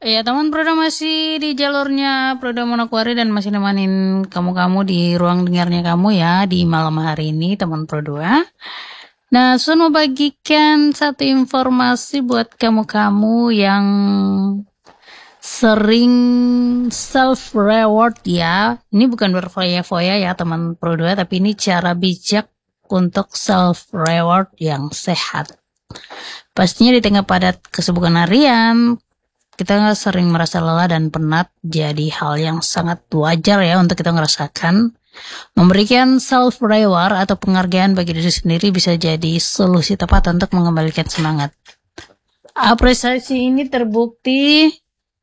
Ya teman Proda masih di jalurnya Proda Manokwari dan masih nemenin kamu-kamu di ruang dengarnya kamu ya di malam hari ini teman Proda. Nah, Sun mau bagikan satu informasi buat kamu-kamu yang sering self reward ya. Ini bukan berfoya-foya ya teman Proda, tapi ini cara bijak untuk self reward yang sehat. Pastinya di tengah padat kesibukan harian, kita sering merasa lelah dan penat, jadi hal yang sangat wajar ya untuk kita ngerasakan. Memberikan self reward atau penghargaan bagi diri sendiri bisa jadi solusi tepat untuk mengembalikan semangat. Apresiasi ini terbukti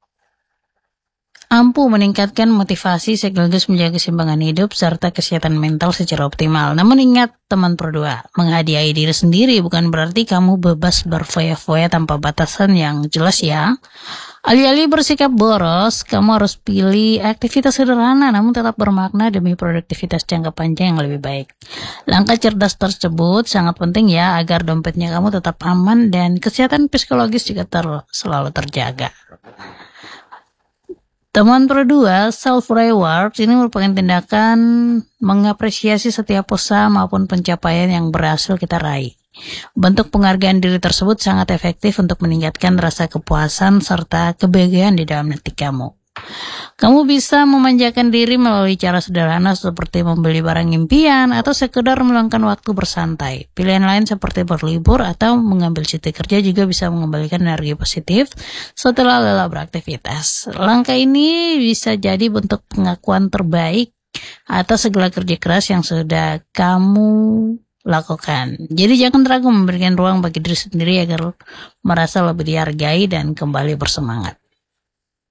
ampuh meningkatkan motivasi sekaligus menjaga keseimbangan hidup serta kesehatan mental secara optimal. Namun ingat teman Pro2, menghadiahi diri sendiri bukan berarti kamu bebas berfoya-foya tanpa batasan yang jelas ya. Alih-alih bersikap boros, kamu harus pilih aktivitas sederhana namun tetap bermakna demi produktivitas jangka panjang yang lebih baik. Langkah cerdas tersebut sangat penting ya agar dompetnya kamu tetap aman dan kesehatan psikologis juga selalu terjaga. Teman Pro2, self-reward ini merupakan tindakan mengapresiasi setiap usaha maupun pencapaian yang berhasil kita raih. Bentuk penghargaan diri tersebut sangat efektif untuk meningkatkan rasa kepuasan serta kebahagiaan di dalam hati kamu. Kamu bisa memanjakan diri melalui cara sederhana seperti membeli barang impian atau sekedar meluangkan waktu bersantai. Pilihan lain seperti berlibur atau mengambil cuti kerja juga bisa mengembalikan energi positif setelah lelah beraktivitas. Langkah ini bisa jadi bentuk pengakuan terbaik atas segala kerja keras yang sudah kamu lakukan. Jadi jangan ragu memberikan ruang bagi diri sendiri agar merasa lebih dihargai dan kembali bersemangat.